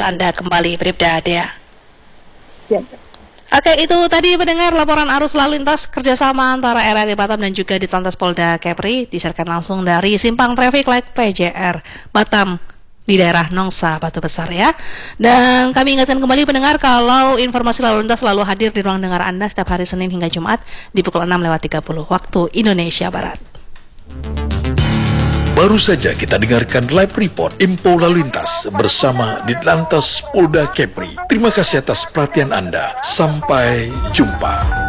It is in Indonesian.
Anda kembali, Bribda Dea. Ya. Oke, itu tadi mendengar laporan arus lalu lintas kerjasama antara RRI Batam dan juga Ditlantas Polda Kepri disiarkan langsung dari Simpang Traffic Light PJR Batam di daerah Nongsa, Batu Besar ya. Dan kami ingatkan kembali pendengar kalau informasi lalu lintas selalu hadir di ruang dengar Anda setiap hari Senin hingga Jumat di pukul 6:30 waktu Indonesia Barat. Baru saja kita dengarkan live report info lalu lintas bersama Ditlantas Polda Kepri. Terima kasih atas perhatian Anda. Sampai jumpa.